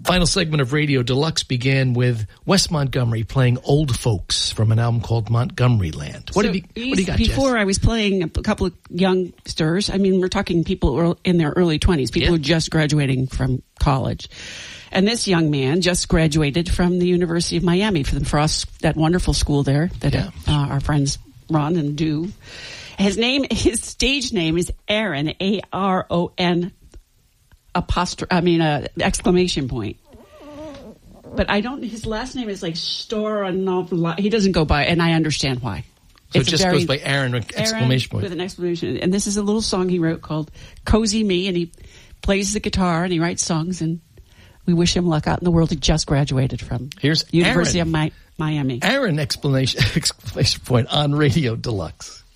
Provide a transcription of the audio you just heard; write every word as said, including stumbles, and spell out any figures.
Final segment of Radio Deluxe began with Wes Montgomery playing Old Folks from an album called Montgomery Land. What, so have you, what do you got, Before Jess? I was playing a couple of youngsters. I mean, we're talking people in their early twenties, people Yeah. who are just graduating from college. And this young man just graduated from the University of Miami, from Frost, that wonderful school there that Yeah. uh, our friends run and do. His name, his stage name is Aaron, A R O N apostrophe, I mean, uh, exclamation point. But I don't, his last name is like Storanov. He doesn't go by, and I understand why. So It's it a just very- goes by Aaron, exclamation point. With an exclamation. And this is a little song he wrote called Cozy Me, and he plays the guitar and he writes songs, and we wish him luck out in the world. He just graduated from Here's University Aaron. of Mi- Miami. Aaron, explanation, exclamation point on Radio Deluxe.